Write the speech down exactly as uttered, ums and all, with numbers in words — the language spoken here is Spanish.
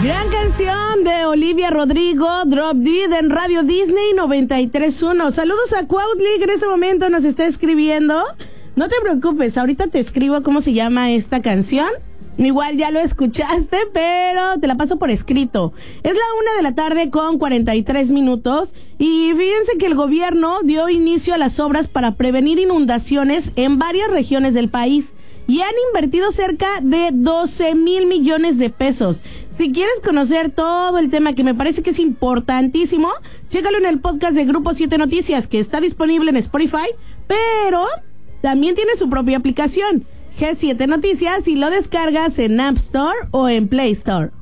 Gran canción de Olivia Rodrigo, Drop Dead en Radio Disney noventa y tres punto uno. Saludos a Cuautli, que en este momento nos está escribiendo. No te preocupes, ahorita te escribo cómo se llama esta canción. Igual ya lo escuchaste, pero te la paso por escrito. Es la una de la tarde con cuarenta y tres minutos. Y fíjense que el gobierno dio inicio a las obras para prevenir inundaciones en varias regiones del país. Y han invertido cerca de doce mil millones de pesos. Si quieres conocer todo el tema, que me parece que es importantísimo, chécalo en el podcast de Grupo siete Noticias, que está disponible en Spotify, pero también tiene su propia aplicación, G siete Noticias, y lo descargas en App Store o en Play Store.